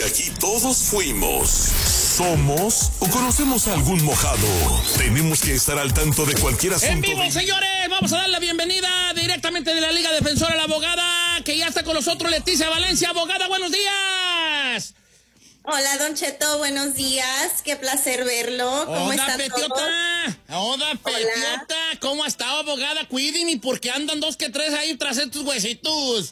aquí todos fuimos, somos o conocemos a algún mojado. Tenemos que estar al tanto de cualquier asunto. En vivo, señores, vamos a dar la bienvenida directamente de la Liga Defensora a la abogada, que ya está con nosotros, Leticia Valencia. Abogada, buenos días. Hola, Don Cheto, buenos días. Qué placer verlo. ¿Cómo está todo? Hola, Petiota. ¿Cómo ha estado, abogada? Cuídeme, porque andan 2 que 3 ahí tras estos huesitos.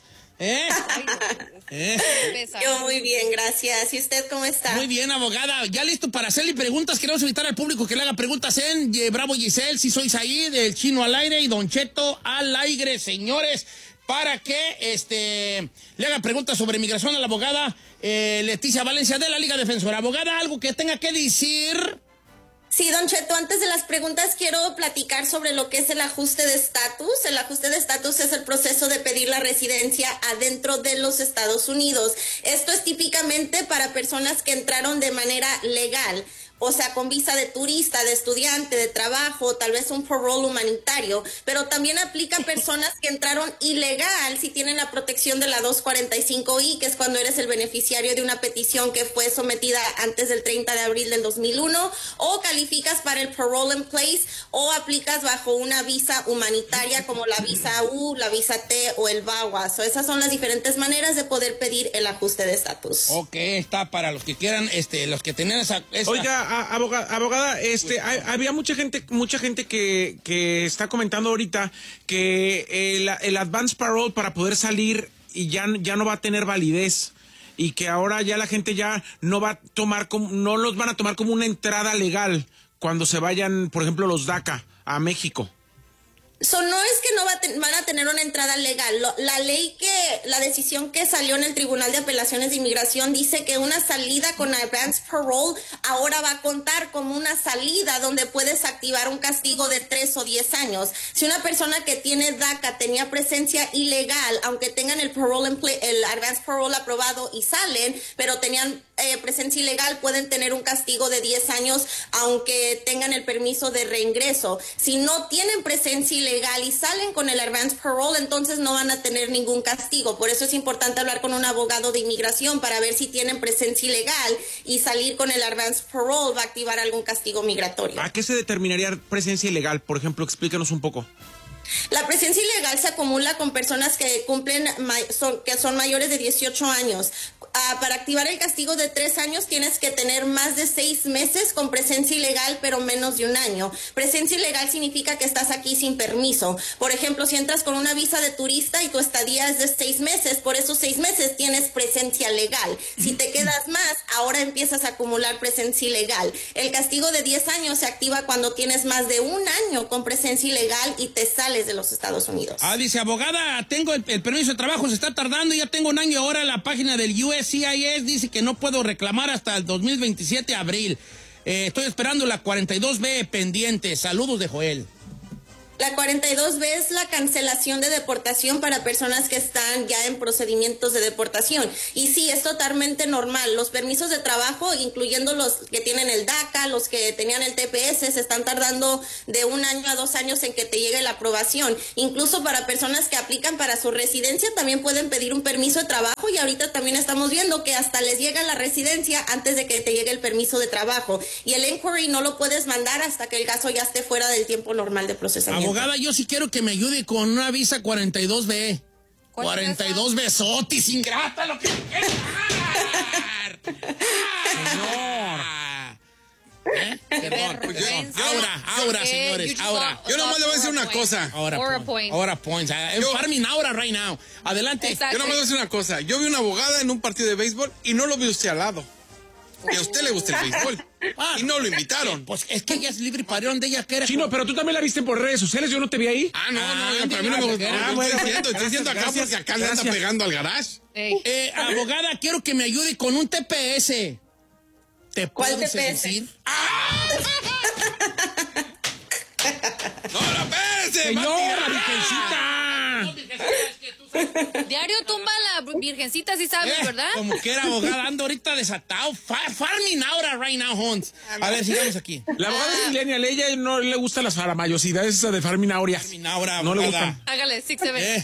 Yo muy bien, gracias. ¿Y usted cómo está? Muy bien, abogada. Ya listo para hacerle preguntas. Queremos invitar al público que le haga preguntas en Bravo Giselle, si soy ahí, del Chino al aire y Don Cheto al aire, señores, para que le hagan preguntas sobre migración a la abogada Leticia Valencia de la Liga Defensora. Abogada, ¿algo que tenga que decir? Sí, Don Cheto, antes de las preguntas quiero platicar sobre lo que es el ajuste de estatus. El ajuste de estatus es el proceso de pedir la residencia adentro de los Estados Unidos. Esto es típicamente para personas que entraron de manera legal, o sea, con visa de turista, de estudiante, de trabajo, tal vez un parole humanitario, pero también aplica a personas que entraron ilegal si tienen la protección de la 245I, que es cuando eres el beneficiario de una petición que fue sometida antes del 30 de abril del 2001, o calificas para el parole in place, o aplicas bajo una visa humanitaria como la visa U, la visa T o el VAWA. Esas son las diferentes maneras de poder pedir el ajuste de estatus. Ok, está para los que quieran, los que tenían esa... Oiga, abogada, había mucha gente que está comentando ahorita que el advance parole para poder salir y ya no va a tener validez, y que ahora ya la gente ya no los van a tomar como una entrada legal cuando se vayan, por ejemplo, los DACA a México. No es que no van a tener una entrada legal. La decisión que salió en el Tribunal de Apelaciones de Inmigración dice que una salida con advance parole ahora va a contar como una salida donde puedes activar un castigo de 3 o 10 años. Si una persona que tiene DACA tenía presencia ilegal, aunque tengan el advance parole aprobado y salen, pero tenían presencia ilegal, pueden tener un castigo de 10 años aunque tengan el permiso de reingreso. Si no tienen presencia ilegal y salen con el advance parole, entonces no van a tener ningún castigo. Por eso es importante hablar con un abogado de inmigración para ver si tienen presencia ilegal, y salir con el advance parole va a activar algún castigo migratorio. ¿A qué se determinaría presencia ilegal? Por ejemplo, explícanos un poco. La presencia ilegal se acumula con personas que que son mayores de 18 años. Para activar el castigo de 3 años tienes que tener más de 6 meses con presencia ilegal, pero menos de 1 año. Presencia ilegal significa que estás aquí sin permiso. Por ejemplo, si entras con una visa de turista y tu estadía es de 6 meses, por esos 6 meses tienes presencia legal. Si te quedas más, ahora empiezas a acumular presencia ilegal. El castigo de 10 años se activa cuando tienes más de 1 año con presencia ilegal y te sales de los Estados Unidos. Dice, abogada, tengo el permiso de trabajo, se está tardando, ya tengo 1 año. Ahora la página del USCIS dice que no puedo reclamar hasta el 2027 de abril. Estoy esperando la 42B pendiente. Saludos de Joel. La 42B es la cancelación de deportación para personas que están ya en procedimientos de deportación. Y sí, es totalmente normal. Los permisos de trabajo, incluyendo los que tienen el DACA, los que tenían el TPS, se están tardando de 1 año a 2 años en que te llegue la aprobación. Incluso para personas que aplican para su residencia también pueden pedir un permiso de trabajo, y ahorita también estamos viendo que hasta les llega la residencia antes de que te llegue el permiso de trabajo. Y el inquiry no lo puedes mandar hasta que el caso ya esté fuera del tiempo normal de procesamiento. Abogada, yo sí quiero que me ayude con una visa 42B. 42 besotis, ingrata, lo que me quiere dar. Señor. Perdón. Ahora, señores, ahora. Yo nomás le voy a decir una cosa. Ahora points. Farming ahora, right now. Adelante. Exactly. Yo nomás le voy a decir una cosa. Yo vi una abogada en un partido de béisbol y no lo vi usted al lado. Que a usted le gusta el béisbol. Y no lo invitaron. Pues es que ella es libre para ir donde ella quiera. Chino, pero tú también la viste por redes sociales, yo no te vi ahí. No, para mí no me gusta. Estoy diciendo acá porque acá le anda pegando al garage. Abogada, quiero que me ayude con un TPS. ¿Te ¿Cuál puedo TPS? decir? ¡No, espérese! ¡Señora, virgencita! No, virgencita, es que tú Diario tumba a la virgencita, sí sabes, ¿verdad? Como que era abogada, ando ahorita desatado. Farming ahora, right now, Hans. A ver, sigamos aquí. La abogada es millennial, ella no le gustan las faramayosidades esa de Farming Aurea. Farming Aura, No le abogada. gustan. Hágale, 6-7.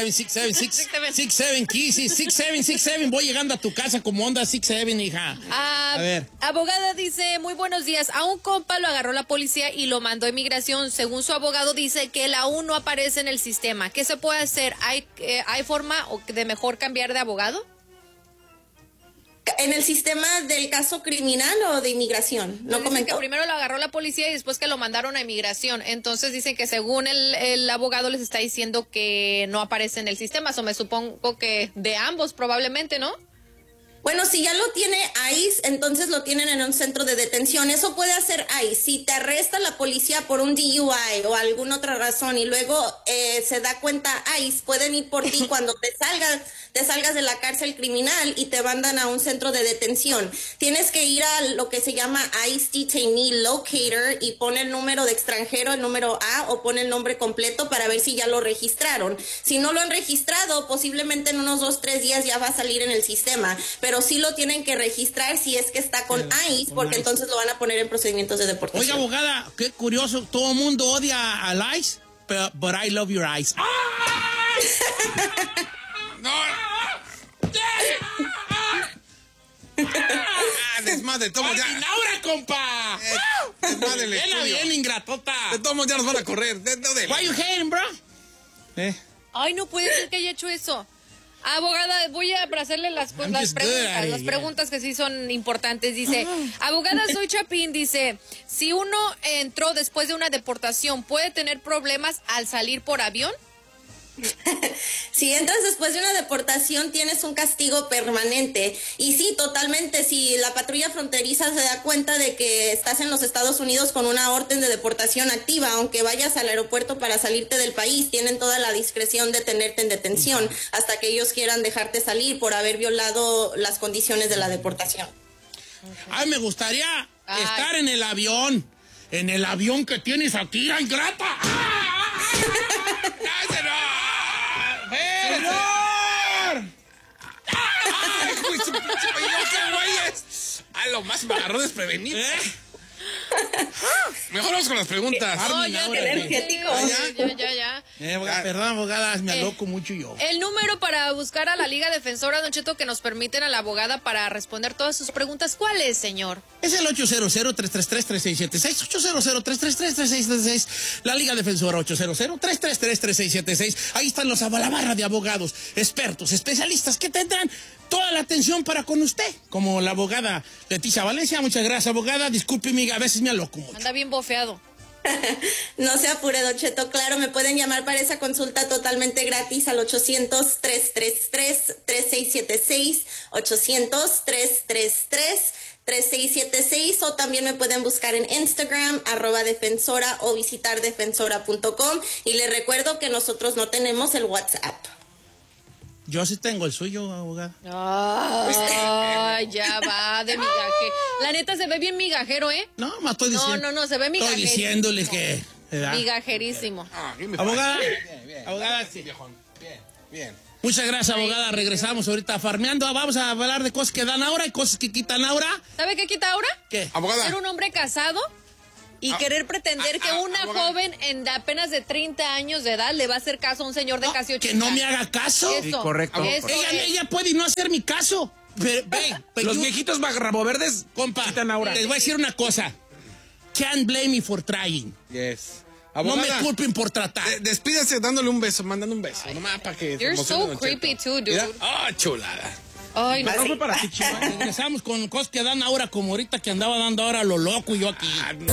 6-7, Kissy, 6-7. Voy llegando a tu casa como onda 6-7, hija. A ver. Abogada dice, muy buenos días. A un compa lo agarró la policía y lo mandó a inmigración. Según su abogado, dice que él aún no aparece en el sistema. ¿Qué se puede hacer? ¿Hay forma de mejor cambiar de abogado? ¿En el sistema del caso criminal o de inmigración? No Dicen comentó. que primero lo agarró la policía y después que lo mandaron a inmigración. Entonces dicen que según el abogado les está diciendo que no aparece en el sistema. Eso me supongo que de ambos probablemente, ¿no? Bueno, si ya lo tiene ICE, entonces lo tienen en un centro de detención. Eso puede hacer ICE. Si te arresta la policía por un DUI o alguna otra razón y luego se da cuenta ICE, pueden ir por ti cuando te salgas de la cárcel criminal y te mandan a un centro de detención. Tienes que ir a lo que se llama ICE Detainee Locator y pone el número de extranjero, el número A, o pone el nombre completo para ver si ya lo registraron. Si no lo han registrado, posiblemente en unos 2-3 días ya va a salir en el sistema, pero sí lo tienen que registrar si es que está con ICE, porque entonces lo van a poner en procedimientos de deportación. Oiga, abogada, qué curioso, todo el mundo odia al ICE, but I love your eyes. No. Desmadre, tomo ya. ¡Ahora, compa! Desmadre el Bien, estudio. bien, ingratota. De todos modos ya nos van a correr. Why you hating, bro? Ay, no puede ser que haya hecho eso. Abogada, voy a hacerle las preguntas que sí son importantes. Dice, abogada, soy Chapín. Dice, si uno entró después de una deportación, ¿puede tener problemas al salir por avión? Si entras después de una deportación, tienes un castigo permanente. Y sí, totalmente, si la patrulla fronteriza se da cuenta de que estás en los Estados Unidos con una orden de deportación activa, aunque vayas al aeropuerto para salirte del país, tienen toda la discreción de tenerte en detención hasta que ellos quieran dejarte salir por haber violado las condiciones de la deportación. Ay, me gustaría estar en el avión. En el avión que tienes aquí, ¡ay, ingrata! ¡Ay, señor! ¡Ay, juicio, pinche payaso, qué güeyes! A lo más me agarró desprevenido. Mejor vamos con las preguntas. No, ya, energético. Ya. Perdón, abogada, me aloco mucho yo. El número para buscar a la Liga Defensora, Don Cheto, que nos permiten a la abogada para responder todas sus preguntas, ¿cuál es, señor? Es el 800-333-3676, 800-333-3676, la Liga Defensora 800-333-3676. Ahí están la barra de abogados, expertos, especialistas que tendrán toda la atención para con usted, como la abogada Leticia Valencia. Muchas gracias, abogada. Discúlpeme, a veces me aloco mucho. Anda bien bofeado. No se apure, Don Cheto. Claro, me pueden llamar para esa consulta totalmente gratis al 800-333-3676, 800-333-3676, o también me pueden buscar en Instagram, @defensora, o visitar defensora.com. Y les recuerdo que nosotros no tenemos el WhatsApp. Yo sí tengo el suyo, abogada. Ay, ya va, de migaje. La neta se ve bien migajero, ¿eh? No, me estoy diciendo. No, se ve migajero. Estoy diciéndole que... ¿verdad? Migajerísimo. Abogada, Bien. abogada, sí. Bien. Muchas gracias, abogada. Regresamos ahorita farmeando. Vamos a hablar de cosas que dan ahora y cosas que quitan ahora. ¿Sabe qué quita ahora? ¿Qué? Abogada. Ser un hombre casado y querer pretender que una abogada. joven en apenas de 30 años de edad le va a hacer caso a un señor de casi 80. Que no me haga caso. Eso, Sí, correcto. eso es. Ella puede no hacer mi caso. Pero Los viejitos rabo-verdes compa, quitan ahora. les voy a decir una cosa. Can't blame me for trying. Yes. No me Abogada, culpen por tratar. despídase dándole un beso, mandando un beso. Nomás para que... You're emocione so Don creepy Cheto. too, dude. Mira. Ah, chulada. Ay, no. No fue para ti, chico. Regresamos con cosas que dan ahora, como ahorita que andaba dando ahora lo loco y yo aquí.